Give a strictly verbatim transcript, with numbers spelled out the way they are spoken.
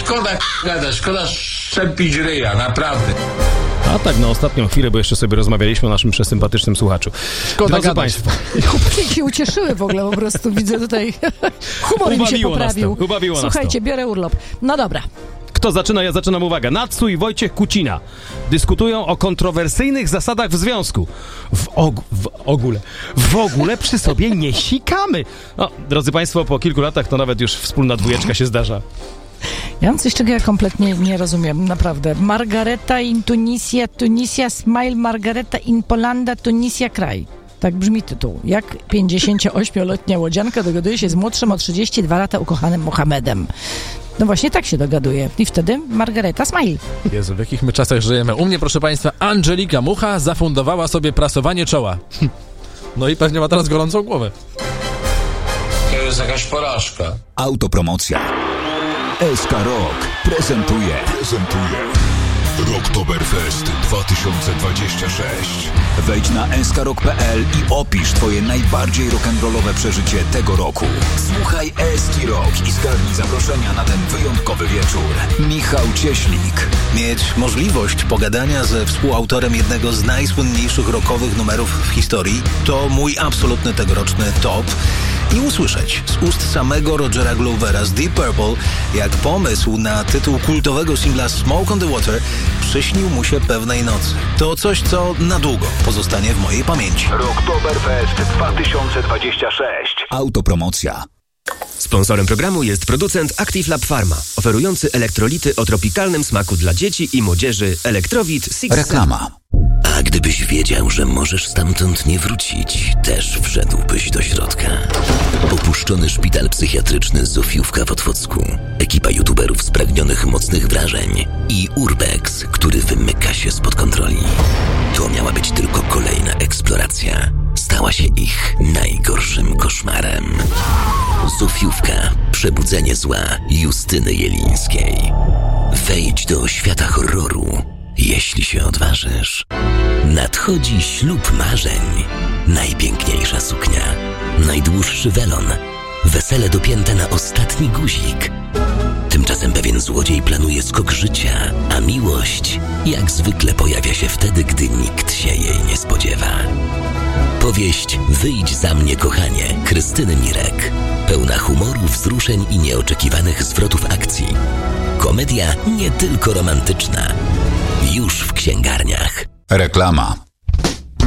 szkoda gadać, szkoda szczepić ryja, naprawdę. A tak na ostatnią chwilę, bo jeszcze sobie rozmawialiśmy o naszym przesympatycznym słuchaczu. Szkoda Drodzy gadać. Państwo. Chłopaki się ucieszyły w ogóle, po prostu widzę tutaj. Humor mi się Ubawiło nas poprawił. to, ubawiło nas to. Słuchajcie, biorę urlop. No dobra. Kto zaczyna? Ja zaczynam. Uwaga. Natsu i Wojciech Kucina dyskutują o kontrowersyjnych zasadach w związku. W, og- w ogóle. W ogóle przy sobie nie sikamy. No, drodzy Państwo, po kilku latach to nawet już wspólna dwójeczka się zdarza. Ja mam coś, czego ja kompletnie nie rozumiem, naprawdę. Margareta in Tunisia, Tunisia smile, Margareta in Polanda, Tunisia kraj. Tak brzmi tytuł. Jak pięćdziesięcioośmioletnia łodzianka dogaduje się z młodszym o trzydzieści dwa lata ukochanym Mohamedem. No właśnie tak się dogaduje. I wtedy Margareta smile. Jezu, w jakich my czasach żyjemy. U mnie, proszę Państwa, Angelika Mucha zafundowała sobie prasowanie czoła. No i pewnie ma teraz gorącą głowę. To jest jakaś porażka. Autopromocja. S K Rock prezentuje. Prezentuje. Rocktoberfest dwa tysiące dwadzieścia sześć. Wejdź na s k rock kropka p l i opisz twoje najbardziej rock'n'rollowe przeżycie tego roku. Słuchaj Eski Rock i zgarnij zaproszenia na ten wyjątkowy wieczór. Michał Cieślik. Mieć możliwość pogadania ze współautorem jednego z najsłynniejszych rockowych numerów w historii to mój absolutny tegoroczny top. I usłyszeć z ust samego Rogera Glovera z Deep Purple, jak pomysł na tytuł kultowego singla Smoke on the Water przyśnił mu się pewnej nocy. To coś, co na długo pozostanie w mojej pamięci. Rocktoberfest dwa tysiące dwadzieścia sześć. Autopromocja. Sponsorem programu jest producent Active Lab Pharma, oferujący elektrolity o tropikalnym smaku dla dzieci i młodzieży Elektrowit Six. Reklama. A gdybyś wiedział, że możesz stamtąd nie wrócić, też wszedłbyś do środka. Opuszczony szpital psychiatryczny Zofiówka w Otwocku, ekipa youtuberów spragnionych mocnych wrażeń i Urbex, który wymyka się spod kontroli. To miała być tylko kolejna eksploracja. Stała się ich najgorszym koszmarem. Zofiówka. Przebudzenie zła Justyny Jelińskiej. Wejdź do świata horroru, jeśli się odważysz. Nadchodzi ślub marzeń. Najpiękniejsza suknia. Najdłuższy welon. Wesele dopięte na ostatni guzik. Tymczasem pewien złodziej planuje skok życia, a miłość jak zwykle pojawia się wtedy, gdy nikt się jej nie spodziewa. Powieść Wyjdź za mnie, kochanie, Krystyny Mirek. Pełna humoru, wzruszeń i nieoczekiwanych zwrotów akcji. Komedia nie tylko romantyczna. Już w księgarniach. Reklama.